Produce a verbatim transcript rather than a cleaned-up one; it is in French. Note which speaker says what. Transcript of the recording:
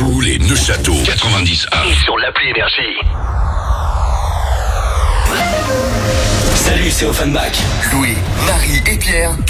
Speaker 1: Séoul et Neuchâtel quatre-vingt-dix A. Et sur l'appli Énergie.
Speaker 2: Salut, c'est Offenbach.
Speaker 3: Louis, Marie et Pierre.